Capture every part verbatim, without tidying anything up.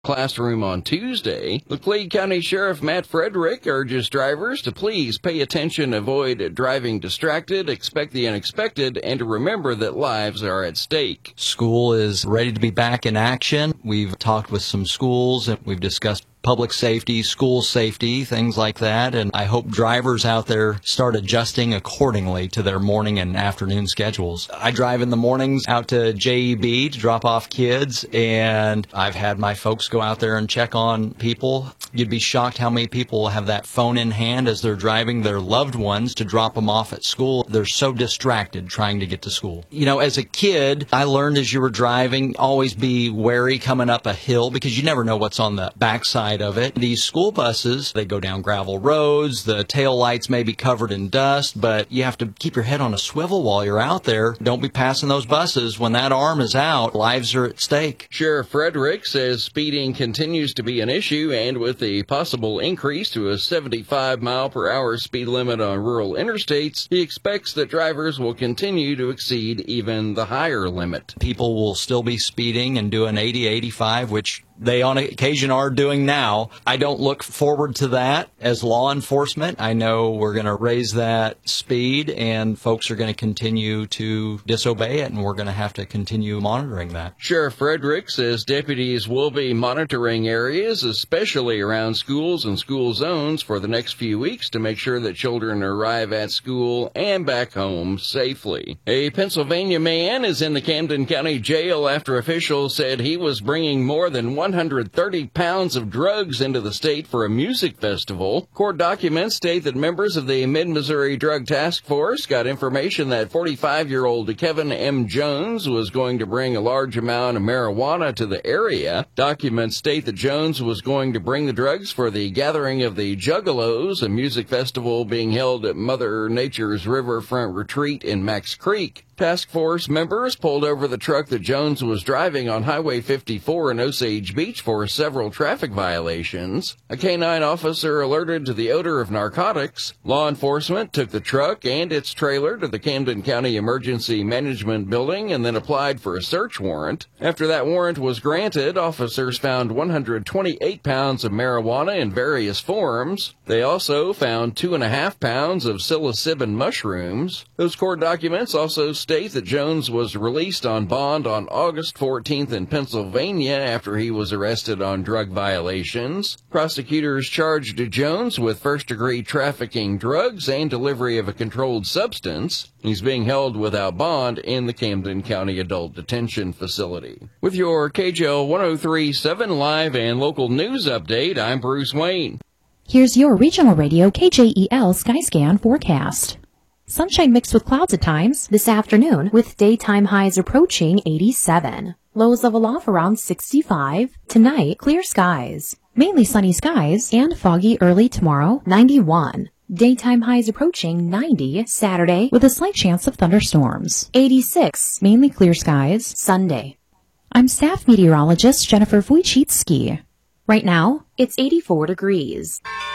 classroom on Tuesday. Laclede County Sheriff Matt Frederick urges drivers to please pay attention, avoid driving distracted, expect the unexpected, and to remember that lives are at stake. School is ready to be back in action. We've talked with some schools and we've discussed public safety, school safety, things like that. And I hope drivers out there start adjusting accordingly to their morning and afternoon schedules. I drive in the mornings out to J E B to drop off kids, and I've had my folks go out there and check on people. You'd be shocked how many people have that phone in hand as they're driving their loved ones to drop them off at school. They're so distracted trying to get to school. You know, as a kid, I learned as you were driving, always be wary coming up a hill because you never know what's on the backside of it. These school buses, they go down gravel roads, the tail lights may be covered in dust, but you have to keep your head on a swivel while you're out there. Don't be passing those buses. When that arm is out, lives are at stake. Sheriff Frederick says speeding continues to be an issue, and with the possible increase to a seventy-five mile per hour speed limit on rural interstates, he expects that drivers will continue to exceed even the higher limit. People will still be speeding and doing eighty, eighty-five, which they on occasion are doing now. I don't look forward to that as law enforcement. I know we're going to raise that speed and folks are going to continue to disobey it, and we're going to have to continue monitoring that. Sheriff Frederick says deputies will be monitoring areas, especially around schools and school zones, for the next few weeks to make sure that children arrive at school and back home safely. A Pennsylvania man is in the Camden County Jail after officials said he was bringing more than one hundred thirty pounds of drugs into the state for a music festival. Court documents state that members of the Mid-Missouri Drug Task Force got information that forty-five-year-old Kevin M. Jones was going to bring a large amount of marijuana to the area. Documents state that Jones was going to bring the drugs for the Gathering of the Juggalos, a music festival being held at Mother Nature's Riverfront Retreat in Max Creek. Task Force members pulled over the truck that Jones was driving on Highway fifty-four in Osage Beach for several traffic violations. A canine officer alerted to the odor of narcotics. Law enforcement took the truck and its trailer to the Camden County Emergency Management Building and then applied for a search warrant. After that warrant was granted, officers found one hundred twenty-eight pounds of marijuana in various forms. They also found two and a half pounds of psilocybin mushrooms. Those court documents also state that Jones was released on bond on August fourteenth in Pennsylvania after he was arrested on drug violations. Prosecutors charged Jones with first-degree trafficking drugs and delivery of a controlled substance. He's being held without bond in the Camden County Adult Detention Facility. With your K J L one oh three point seven live and local news update, I'm Bruce Wayne. Here's your regional radio K J E L Skyscan forecast. Sunshine mixed with clouds at times this afternoon, with daytime highs approaching eighty-seven. Lows level off around sixty-five. Tonight, clear skies. Mainly sunny skies and foggy early tomorrow, ninety-one. Daytime highs approaching ninety Saturday with a slight chance of thunderstorms. eighty-six. Mainly clear skies Sunday. I'm staff meteorologist Jennifer Wojcicki. Right now, it's eighty-four degrees.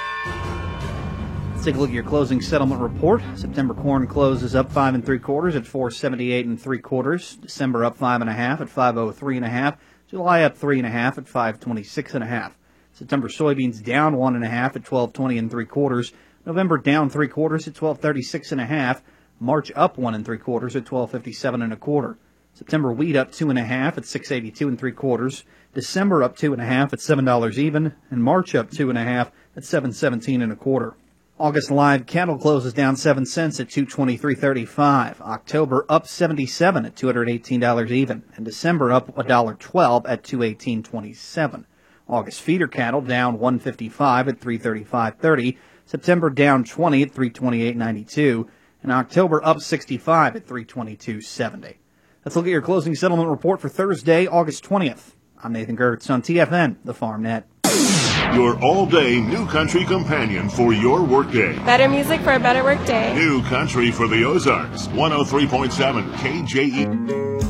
Let's take a look at your closing settlement report. September corn closes up five and three quarters at four seventy-eight and three quarters. December up five and a half at five oh three and a half. July up three and a half at five twenty-six and a half. September soybeans down one and a half at twelve twenty and three quarters. November down three quarters at twelve thirty-six and a half. March up one and three quarters at twelve fifty-seven and a quarter. September wheat up two and a half at six eighty-two and three quarters. December up two and a half at seven dollars even, and March up two and a half at seven seventeen and a quarter. August live cattle closes down seven cents at two twenty-three thirty-five. October up seventy-seven at two hundred eighteen dollars even, and December up one dollar twelve at two eighteen twenty-seven. August feeder cattle down one fifty-five at three thirty-five thirty. September down twenty at three twenty-eight ninety-two, and October up sixty-five at three twenty-two seventy. Let's look at your closing settlement report for Thursday, August twentieth. I'm Nathan Gertz on T F N, the Farm Net. Your all-day New Country companion for your workday. Better music for a better workday. New Country for the Ozarks. one oh three point seven K J E.